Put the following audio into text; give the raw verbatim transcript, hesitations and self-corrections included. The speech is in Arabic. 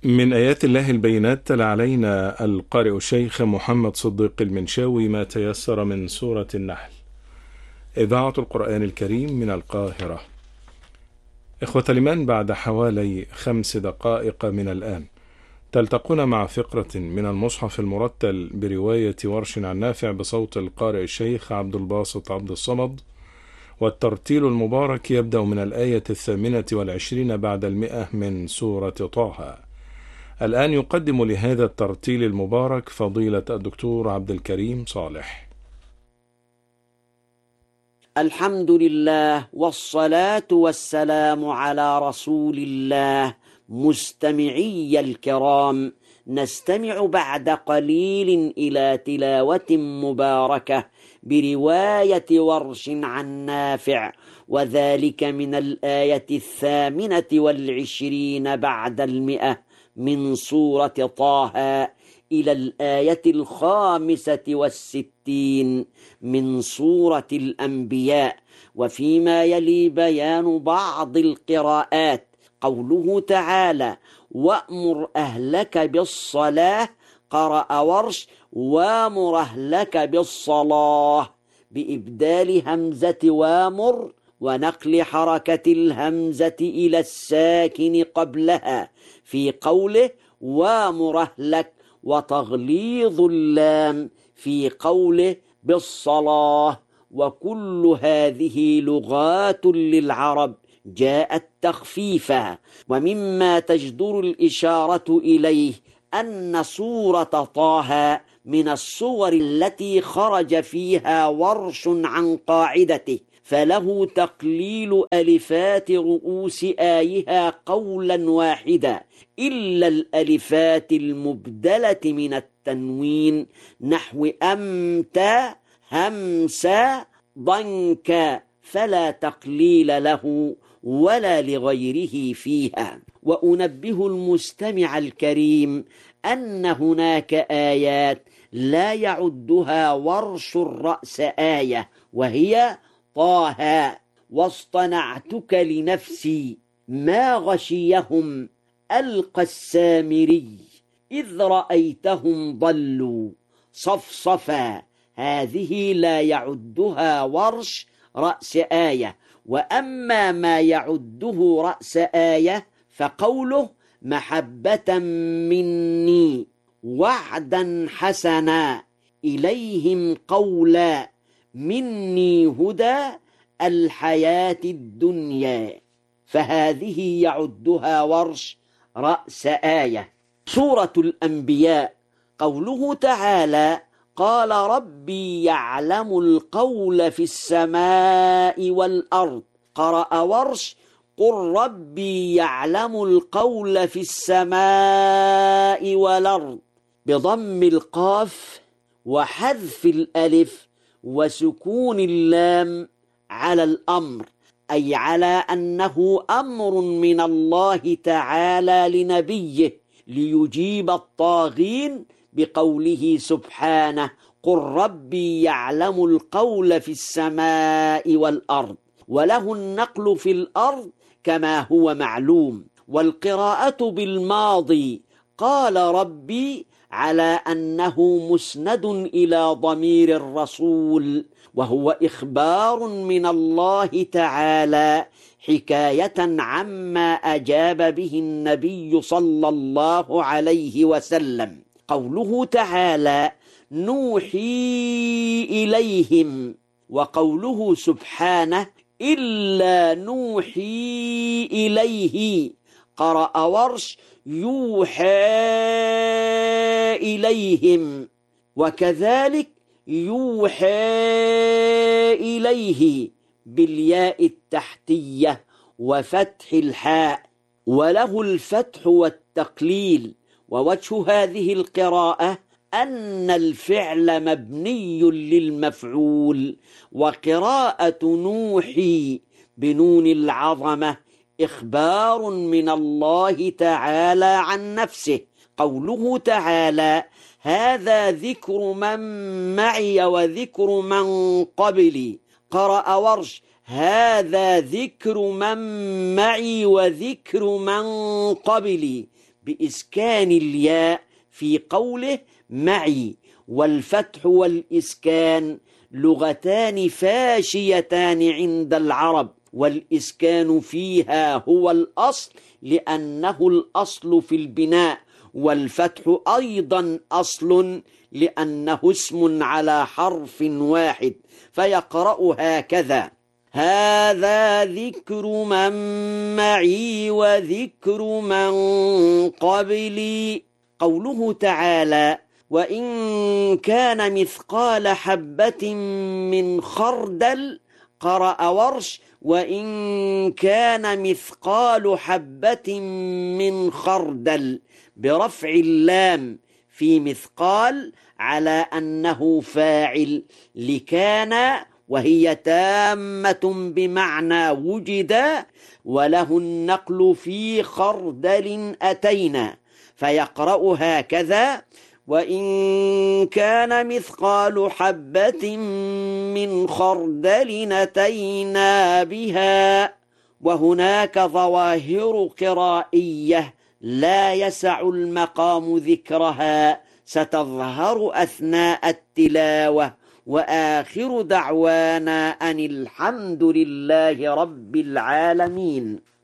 من آيات الله البينات تلا علينا القارئ الشيخ محمد صديق المنشاوي ما تيسر من سورة النحل. إذاعة القرآن الكريم من القاهرة. إخوة الإيمان، بعد حوالي خمس دقائق من الآن تلتقون مع فقرة من المصحف المرتل برواية ورش عن نافع بصوت القارئ الشيخ عبد الباسط عبد الصمد، والترتيل المبارك يبدأ من الآية الثامنة والعشرين بعد المئة من سورة طه. الآن يقدم لهذا الترتيل المبارك فضيلة الدكتور عبد الكريم صالح. الحمد لله والصلاة والسلام على رسول الله. مستمعي الكرام، نستمع بعد قليل إلى تلاوة مباركة برواية ورش عن نافع، وذلك من الآية الثامنة والعشرين بعد المئة من سورة طه إلى الآية الخامسة والستين من سورة الأنبياء. وفيما يلي بيان بعض القراءات. قوله تعالى: وأمر أهلك بالصلاة، قرأ ورش: وامر أهلك بالصلاة بإبدال همزة وامر ونقل حركة الهمزة إلى الساكن قبلها في قوله وامر أهلك، وتغليظ اللام في قوله بالصلاة. وكل هذه لغات للعرب جاءت تخفيفا. ومما تجدر الإشارة إليه أن سورة طه من الصور التي خرج فيها ورش عن قاعدته، فله تقليل ألفات رؤوس آيها قولا واحدا، إلا الألفات المبدلة من التنوين نحو أمتى همسا ضنكا، فلا تقليل له ولا لغيره فيها. وأنبه المستمع الكريم أن هناك آيات لا يعدها ورش الرأس آية، وهي طه: واصطنعتك لنفسي، ما غشيهم ألقى السامري، إذ رأيتهم ضلوا صفصفا. هذه لا يعدها ورش رأس آية. وأما ما يعده رأس آية فقوله محبة مني وعدا حسنا إليهم قولا مني هدى الحياة الدنيا، فهذه يعدها ورش رأس آية. سورة الأنبياء. قوله تعالى: قال ربي يعلم القول في السماء والأرض، قرأ ورش: قل ربي يعلم القول في السماء والأرض بضم القاف وحذف الألف وسكون اللام على الأمر، أي على أنه أمر من الله تعالى لنبيه ليجيب الطاغين بقوله سبحانه: قل ربي يعلم القول في السماء والأرض. وله النقل في الأرض كما هو معلوم، والقراءة بالماضي قال ربي على أنه مسند إلى ضمير الرسول، وهو إخبار من الله تعالى حكاية عما أجاب به النبي صلى الله عليه وسلم. قوله تعالى: نوحي إليهم، وقوله سبحانه: إلا نوحي إليه، قرأ ورش: يوحى إليهم، وكذلك يوحى إليه بالياء التحتية وفتح الحاء، وله الفتح والتقليل. ووجه هذه القراءة أن الفعل مبني للمفعول، وقراءة نوحي بنون العظمة إخبار من الله تعالى عن نفسه. قوله تعالى: هذا ذكر من معي وذكر من قبلي، قرأ ورش: هذا ذكر من معي وذكر من قبلي بإسكان الياء في قوله معي. والفتح والإسكان لغتان فاشيتان عند العرب، والإسكان فيها هو الأصل لأنه الأصل في البناء، والفتح أيضا أصل لأنه اسم على حرف واحد. فيقرأ هكذا: هذا ذكر من معي وذكر من قبلي. قوله تعالى: وإن كان مثقال حبة من خردل، قرأ ورش: وإن كان مثقال حبة من خردل، برفع اللام في مثقال على أنه فاعل لكان، وهي تامة بمعنى وجد، وله النقل في خردل أتينا. فيقرأ هكذا: وإن كان مثقال حبة من خردل أتينا بها. وهناك ظواهر قرائية لا يسع المقام ذكرها ستظهر أثناء التلاوة. وآخر دعوانا أن الحمد لله رب العالمين.